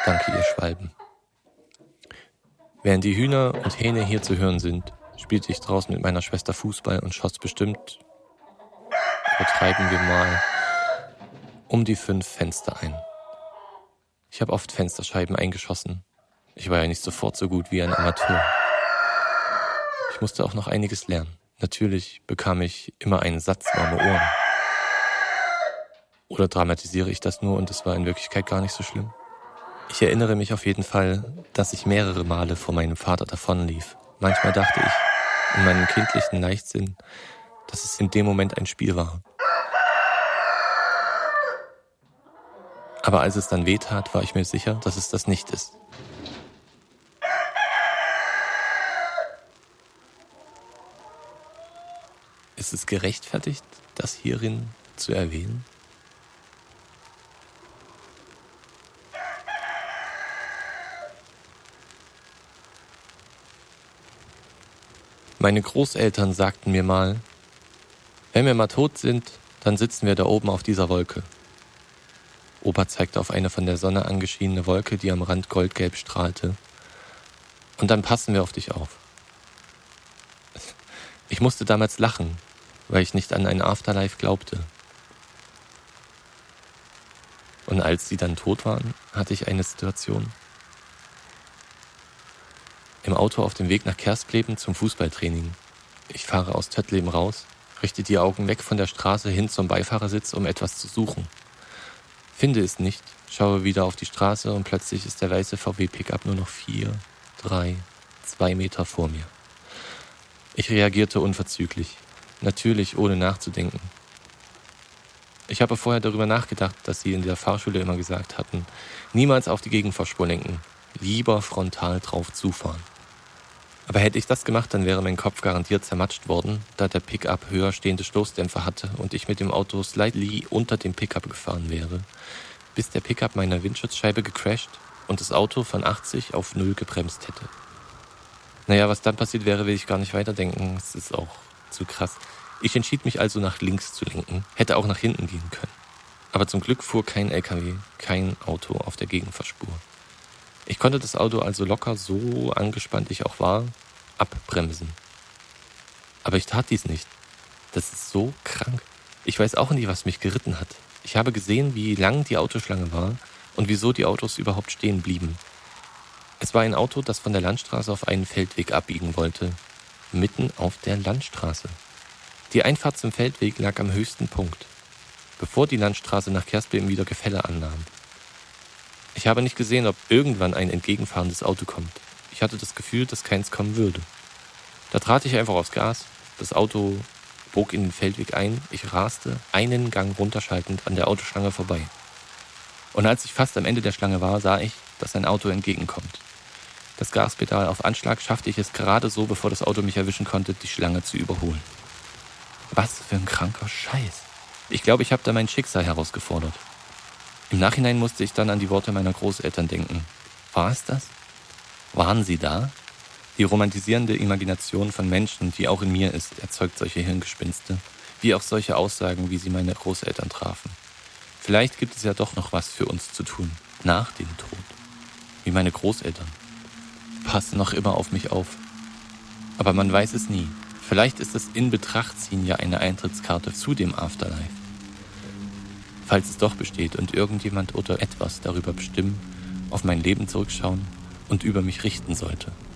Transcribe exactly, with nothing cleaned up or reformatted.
Danke, ihr Schwalben. Während die Hühner und Hähne hier zu hören sind, spielte ich draußen mit meiner Schwester Fußball und schoss bestimmt, übertreiben wir mal, um die fünf Fenster ein. Ich habe oft Fensterscheiben eingeschossen. Ich war ja nicht sofort so gut wie ein Amateur. Ich musste auch noch einiges lernen. Natürlich bekam ich immer einen Satz warme Ohren. Oder dramatisiere ich das nur und es war in Wirklichkeit gar nicht so schlimm? Ich erinnere mich auf jeden Fall, dass ich mehrere Male vor meinem Vater davonlief. Manchmal dachte ich in meinem kindlichen Leichtsinn, dass es in dem Moment ein Spiel war. Aber als es dann wehtat, war ich mir sicher, dass es das nicht ist. Ist es gerechtfertigt, das hierin zu erwähnen? Meine Großeltern sagten mir mal, wenn wir mal tot sind, dann sitzen wir da oben auf dieser Wolke. Opa zeigte auf eine von der Sonne angeschienene Wolke, die am Rand goldgelb strahlte. Und dann passen wir auf dich auf. Ich musste damals lachen, weil ich nicht an ein Afterlife glaubte. Und als sie dann tot waren, hatte ich eine Situation. Im Auto auf dem Weg nach Kerspleben zum Fußballtraining. Ich fahre aus Töttleben raus, richte die Augen weg von der Straße hin zum Beifahrersitz, um etwas zu suchen. Finde es nicht, schaue wieder auf die Straße und plötzlich ist der weiße V W-Pickup nur noch vier, drei, zwei Meter vor mir. Ich reagierte unverzüglich, natürlich ohne nachzudenken. Ich habe vorher darüber nachgedacht, dass sie in der Fahrschule immer gesagt hatten, niemals auf die Gegenfahrspur lenken, lieber frontal drauf zufahren. Aber hätte ich das gemacht, dann wäre mein Kopf garantiert zermatscht worden, da der Pickup höher stehende Stoßdämpfer hatte und ich mit dem Auto slightly unter dem Pickup gefahren wäre, bis der Pickup meiner Windschutzscheibe gecrasht und das Auto von achtzig auf null gebremst hätte. Naja, was dann passiert wäre, will ich gar nicht weiterdenken, es ist auch zu krass. Ich entschied mich also nach links zu lenken, hätte auch nach hinten gehen können. Aber zum Glück fuhr kein L K W, kein Auto auf der Gegenfahrspur. Ich konnte das Auto also locker, so angespannt ich auch war, abbremsen. Aber ich tat dies nicht. Das ist so krank. Ich weiß auch nicht, was mich geritten hat. Ich habe gesehen, wie lang die Autoschlange war und wieso die Autos überhaupt stehen blieben. Es war ein Auto, das von der Landstraße auf einen Feldweg abbiegen wollte. Mitten auf der Landstraße. Die Einfahrt zum Feldweg lag am höchsten Punkt, bevor die Landstraße nach Kerspleben wieder Gefälle annahm. Ich habe nicht gesehen, ob irgendwann ein entgegenfahrendes Auto kommt. Ich hatte das Gefühl, dass keins kommen würde. Da trat ich einfach aufs Gas, das Auto bog in den Feldweg ein, ich raste, einen Gang runterschaltend an der Autoschlange vorbei. Und als ich fast am Ende der Schlange war, sah ich, dass ein Auto entgegenkommt. Das Gaspedal auf Anschlag schaffte ich es gerade so, bevor das Auto mich erwischen konnte, die Schlange zu überholen. Was für ein kranker Scheiß. Ich glaube, ich habe da mein Schicksal herausgefordert. Im Nachhinein musste ich dann an die Worte meiner Großeltern denken. War es das? Waren sie da? Die romantisierende Imagination von Menschen, die auch in mir ist, erzeugt solche Hirngespinste, wie auch solche Aussagen, wie sie meine Großeltern trafen. Vielleicht gibt es ja doch noch was für uns zu tun, nach dem Tod. Wie meine Großeltern. Passen noch immer auf mich auf. Aber man weiß es nie. Vielleicht ist das In-Betracht-Ziehen ja eine Eintrittskarte zu dem Afterlife. Falls es doch besteht und irgendjemand oder etwas darüber bestimmen, auf mein Leben zurückschauen und über mich richten sollte.